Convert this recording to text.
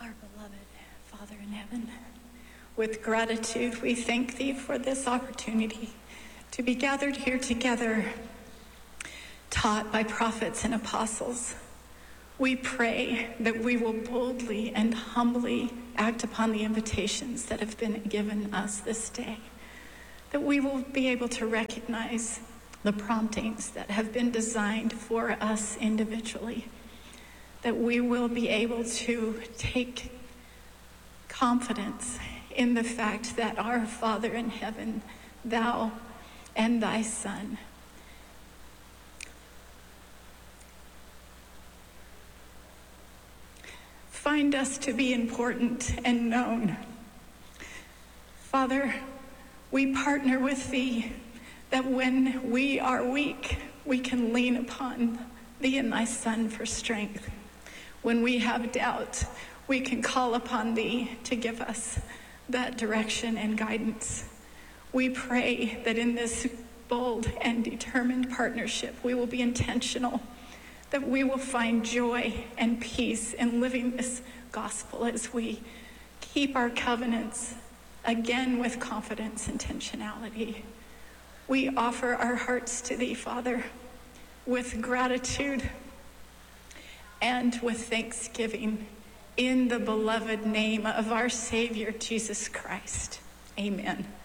Our beloved Father in heaven, with gratitude we thank thee for this opportunity to be gathered here together, taught by prophets and apostles. We pray that we will boldly and humbly act upon the invitations that have been given us this day, that we will be able to recognize the promptings that have been designed for us individually, that we will be able to take confidence in the fact that our Father in heaven, thou and thy Son, find us to be important and known. Father, we partner with thee that when we are weak, we can lean upon thee and thy Son for strength. When we have doubt, we can call upon thee to give us that direction and guidance. We pray that in this bold and determined partnership, we will be intentional, that we will find joy and peace in living this gospel as we keep our covenants, again with confidence and intentionality. We offer our hearts to thee, Father, with gratitude and with thanksgiving in the beloved name of our Savior, Jesus Christ. Amen.